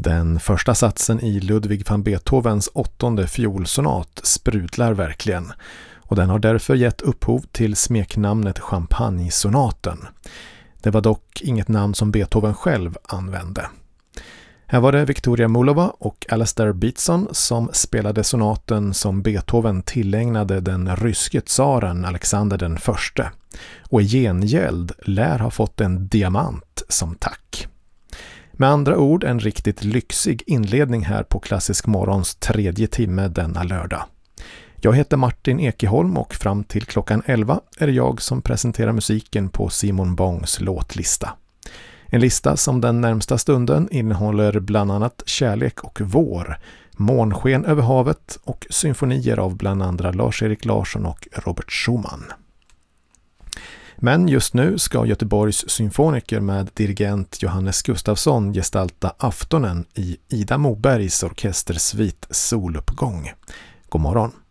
Den första satsen i Ludwig van Beethovens 8:e fiolsonat sprudlar verkligen, och den har därför gett upphov till smeknamnet Champagnesonaten. Det var dock inget namn som Beethoven själv använde. Här var det Victoria Mullova och Alastair Beatson som spelade sonaten som Beethoven tillägnade den ryske tsaren Alexander den förste, och i gengäld lär ha fått en diamant som tack. Med andra ord en riktigt lyxig inledning här på Klassisk morgons 3:e timme denna lördag. Jag heter Martin Ekeholm och fram till klockan 11 är det jag som presenterar musiken på Simon Bongs låtlista. En lista som den närmsta stunden innehåller bland annat Kärlek och vår, Månsken över havet och symfonier av bland andra Lars-Erik Larsson och Robert Schumann. Men just nu ska Göteborgs symfoniker med dirigent Johannes Gustafsson gestalta aftonen i Ida Mobergs orkestersvit Soluppgång. God morgon!